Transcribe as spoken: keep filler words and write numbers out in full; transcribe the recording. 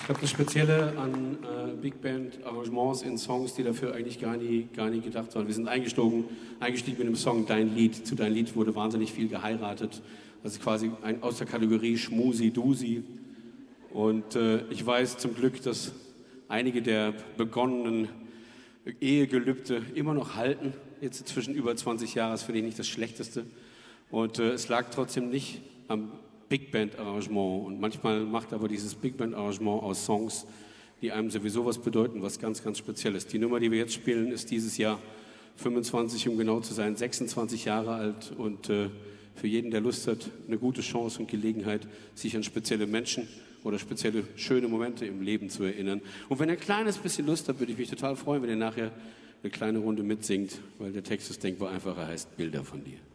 Ich glaube, das Spezielle an äh, Big Band Arrangements in Songs, die dafür eigentlich gar nie, gar nie gedacht waren. Wir sind eingestiegen, eingestiegen mit dem Song Dein Lied. Zu Dein Lied wurde wahnsinnig viel geheiratet. Also quasi ein, aus der Kategorie Schmusi Dusi. Und äh, ich weiß zum Glück, dass einige der begonnenen Ehegelübde immer noch halten. Jetzt inzwischen über zwanzig Jahre, das finde ich nicht das Schlechteste. Und äh, es lag trotzdem nicht am Big Band Arrangement. Und manchmal macht aber dieses Big Band Arrangement aus Songs, die einem sowieso was bedeuten, was ganz, ganz Spezielles. Die Nummer, die wir jetzt spielen, ist dieses Jahr fünfundzwanzig, um genau zu sein, sechsundzwanzig Jahre alt. Und äh, für jeden, der Lust hat, eine gute Chance und Gelegenheit, sich an spezielle Menschen oder spezielle schöne Momente im Leben zu erinnern. Und wenn ihr ein kleines bisschen Lust habt, würde ich mich total freuen, wenn ihr nachher eine kleine Runde mitsingt, weil der Text ist denkbar einfacher, heißt Bilder von dir.